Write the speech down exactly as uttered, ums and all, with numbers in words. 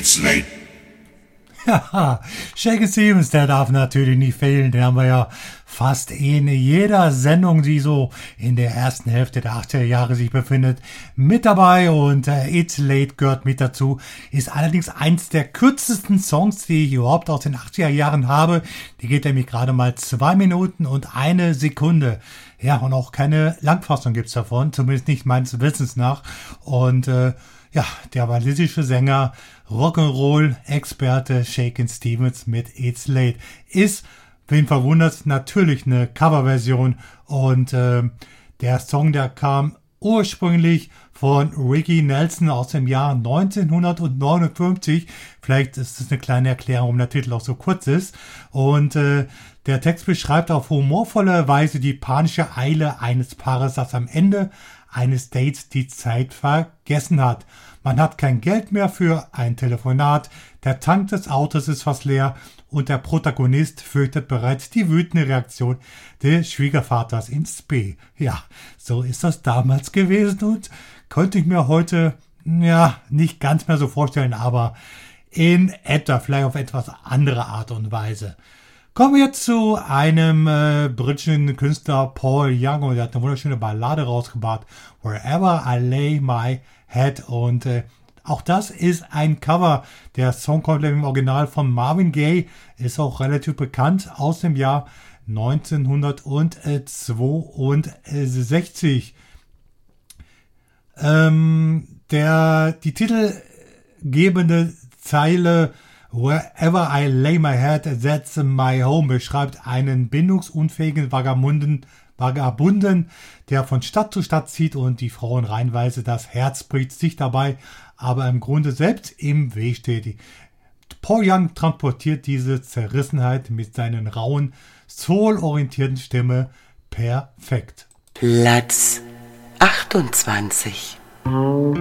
It's late. Haha, Shakin' Stevens, der darf natürlich nicht fehlen. Den haben wir ja fast in jeder Sendung, die so in der ersten Hälfte der achtziger Jahre sich befindet, mit dabei. Und äh, It's Late gehört mit dazu. Ist allerdings eins der kürzesten Songs, die ich überhaupt aus den achtziger Jahren habe. Die geht nämlich gerade mal zwei Minuten und eine Sekunde. Ja, und auch keine Langfassung gibt's davon, zumindest nicht meines Wissens nach. Und äh, ja, der walisische Sänger, Rock'n'Roll-Experte Shakin' Stevens mit It's Late ist, wen verwundert, natürlich eine Coverversion. Und äh, der Song, der kam ursprünglich von Ricky Nelson aus dem Jahr neunzehnhundertneunundfünfzig. Vielleicht ist das eine kleine Erklärung, warum der Titel auch so kurz ist. Und äh, der Text beschreibt auf humorvolle Weise die panische Eile eines Paares, das am Ende eines Dates die Zeit vergessen hat. Man hat kein Geld mehr für ein Telefonat, der Tank des Autos ist fast leer und der Protagonist fürchtet bereits die wütende Reaktion des Schwiegervaters ins B. Ja, so ist das damals gewesen und könnte ich mir heute, ja, nicht ganz mehr so vorstellen, aber in etwa, vielleicht auf etwas andere Art und Weise. Kommen wir zu einem äh, britischen Künstler, Paul Young, und der hat eine wunderschöne Ballade rausgebracht, Wherever I Lay My Head, und äh, auch das ist ein Cover. Der Song kommt im Original von Marvin Gaye, ist auch relativ bekannt, aus dem Jahr neunzehnhundertzweiundsechzig. Ähm, der, die titelgebende Zeile Wherever I lay my head, that's my home beschreibt einen bindungsunfähigen Vagabunden, Vagabunden, der von Stadt zu Stadt zieht und die Frauen reihenweise das Herz bricht sich dabei, aber im Grunde selbst im Weg steht. Paul Young transportiert diese Zerrissenheit mit seinen rauen, soul-orientierten Stimme perfekt. Platz achtundzwanzig.